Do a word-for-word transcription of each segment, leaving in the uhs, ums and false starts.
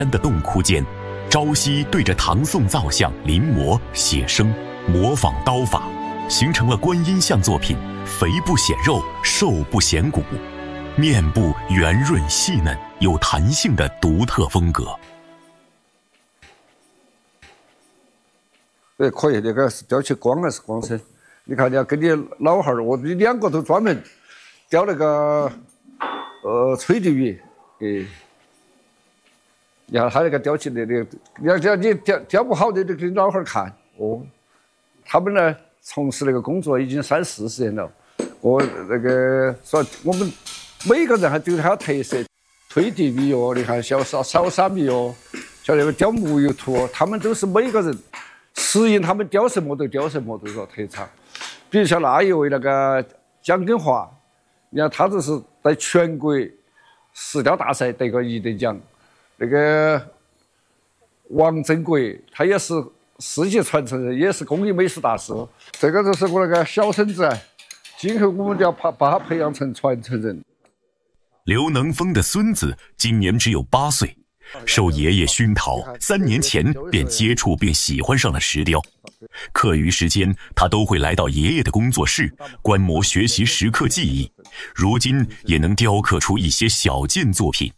的洞窟间，朝夕对着唐宋造像临摹写生，模仿刀法，形成了观音像作品，肥不显肉，瘦不显骨，面部圆润细嫩，有弹性的独特风格。 对，可以，那个雕起光还是光身。你看，你要跟你老汉儿，我你两个都专门雕那个呃吹笛鱼，诶。你看他那个雕起来的，你要叫你雕雕不好的，就给老汉儿看哦。他们呢从事那个工作已经三四十年了。我那个说我们每个人还都有他特色，吹笛鱼哦，你看小扫扫沙弥哦，像那个雕木油图哦，他们都是每个人适应他们雕什么都雕什么，都是特长。比如像那一位那个蒋根华，你看他就是在全国石雕大赛得个一等奖。那个王振国，他也是世界传承人，也是工艺美术大师。这个就是我那个小孙子，今后我们就要把把他培养成传承人。 刘能峰的孙子今年只有八岁，受爷爷熏陶，三年前便接触并喜欢上了石雕。课余时间，他都会来到爷爷的工作室观摩学习石刻技艺，如今也能雕刻出一些小件作品。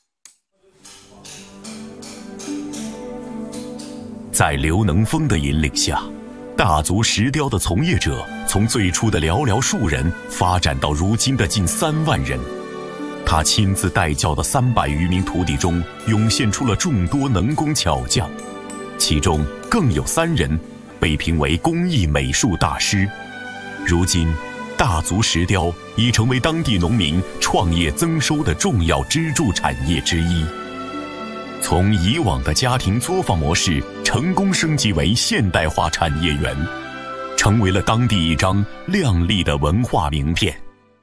在刘能峰的引领下，大足石雕的从业者从最初的寥寥数人发展到如今的近三万人。他亲自带教的三百余名徒弟中，涌现出了众多能工巧匠，其中更有三人被评为工艺美术大师。如今，大足石雕已成为当地农民创业增收的重要支柱产业之一。从以往的家庭作坊模式成功升级为现代化产业园，成为了当地一张亮丽的文化名片。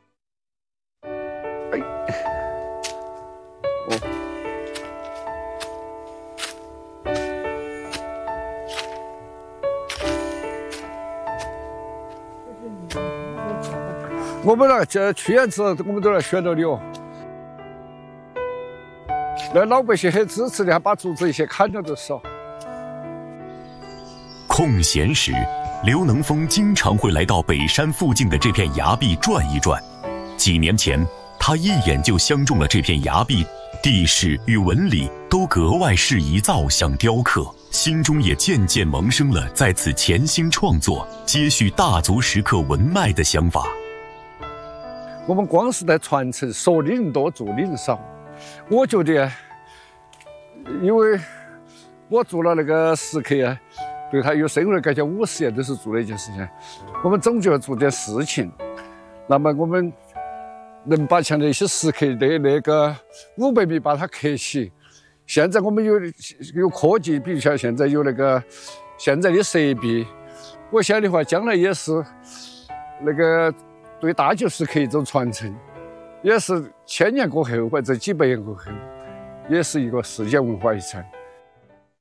哎，哦，我们那这去年子我们都来选到你哦。那老百姓很支持的，还把竹子一些砍了都少。 空闲时，刘能峰经常会来到北山附近的这片崖壁转一转。几年前，他一眼就相中了这片崖壁，地势与纹理都格外适宜造像雕刻，心中也渐渐萌生了在此潜心创作、接续大足石刻文脉的想法。 我们光是在传承，说的人多，做的人少。我觉得，因为我做了那个石刻啊，对他有生活感觉五十年都是做了一件事情。我们总就要做点事情，那么我们能把像那些石刻的那个五百米把它刻起。现在我们有有科技，比如像现在有那个现在的设备，我想的话，将来也是那个对大足石刻一种传承。也是千年过后或者几百年过后，也是一个世界文化遗产。